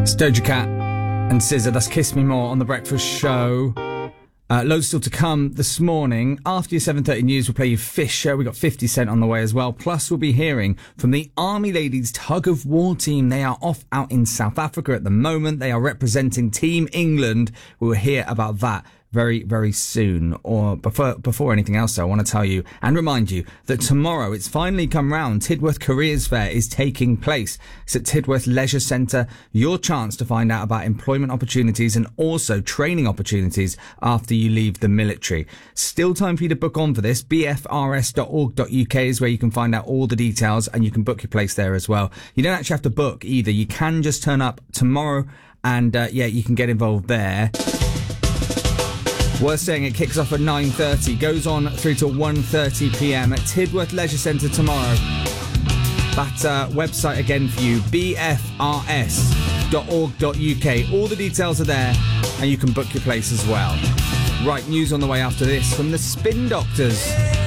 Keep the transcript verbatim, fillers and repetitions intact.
It's Doja Cat and S Z A. That's Kiss Me More on The Breakfast Show. Uh, loads still to come this morning. After your seven thirty news, we'll play you Fish Show. We've got fifty Cent on the way as well. Plus, we'll be hearing from the Army Ladies Tug of War team. They are off out in South Africa at the moment. They are representing Team England. We'll hear about that very, very soon. Or before, before anything else, though, I want to tell you and remind you that tomorrow it's finally come round. Tidworth Careers Fair is taking place. It's at Tidworth Leisure Centre. Your chance to find out about employment opportunities and also training opportunities after you leave the military. Still time for you to book on for this. b f r s dot org dot u k is where you can find out all the details and you can book your place there as well. You don't actually have to book either. You can just turn up tomorrow and, uh, yeah, you can get involved there. Worth saying, it kicks off at nine thirty, goes on through till one thirty p m at Tidworth Leisure Centre tomorrow. That uh, website again for you, b f r s dot org dot u k. All the details are there and you can book your place as well. Right, news on the way after this from the Spin Doctors.